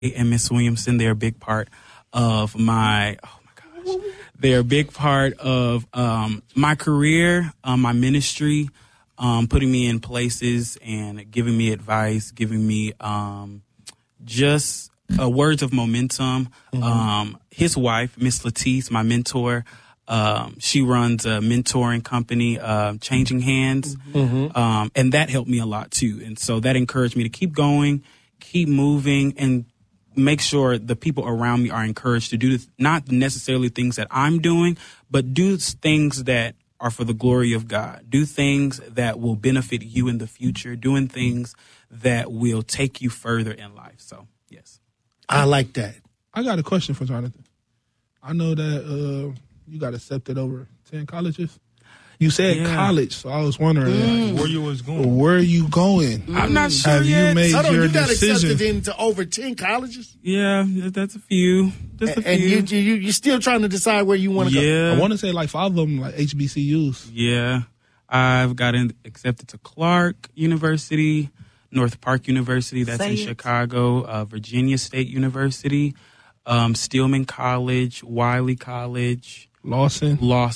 and Miss Williamson, they're a big part of my, oh my gosh, they're a big part of my career, my ministry, putting me in places and giving me advice, giving me just words of momentum. His wife, Miss Latisse, my mentor, she runs a mentoring company, Changing Hands, and that helped me a lot too. And so that encouraged me to keep going, keep moving, and make sure the people around me are encouraged to do not necessarily things that I'm doing, but do things that are for the glory of God. Do things that will benefit you in the future, doing things that will take you further in life. So, yes. I like that. I got a question for Jonathan. I know that you got accepted over 10 colleges. You said college, so I was wondering where you was going. Where are you going? I'm not sure Have yet. you made your You got decision? accepted into over 10 colleges? Yeah, that's a few. Just a few. And you're still trying to decide where you want to go? Yeah. I want to say like 5 of them like HBCUs. Yeah. I've gotten accepted to Clark University, North Park University, that's in Chicago, Virginia State University, Stillman College, Wiley College, Lawson.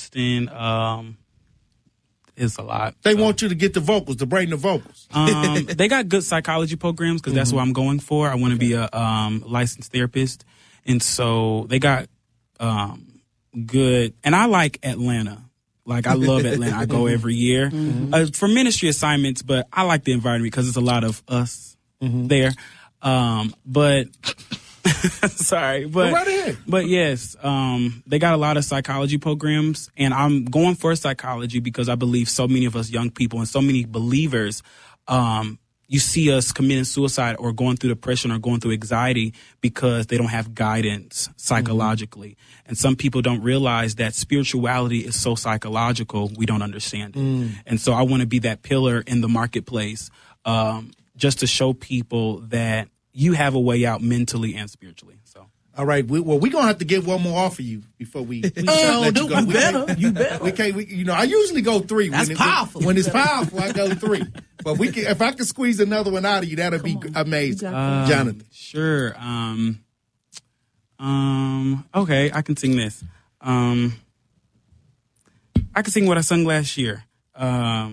It's a lot. They want you to get the vocals, to bring the vocals. They got good psychology programs because that's what I'm going for. I want to be a licensed therapist. And so they got good. And I like Atlanta. Like, I love Atlanta. I go every year for ministry assignments, but I like the environment because there's a lot of us there. But sorry, but Go right ahead. But yes, they got a lot of psychology programs, and I'm going for psychology because I believe so many of us young people and so many believers, you see us committing suicide or going through depression or going through anxiety because they don't have guidance psychologically. And some people don't realize that spirituality is so psychological, we don't understand it. And so I want to be that pillar in the marketplace, just to show people that you have a way out mentally and spiritually. So, all right. We're going to have to get one more off of you before we let you go. You better. We can't, I usually go 3. That's powerful. When it's powerful, I go 3. But if I can squeeze another one out of you, that'll be amazing. Jonathan. Sure. Okay, I can sing this. I can sing what I sung last year.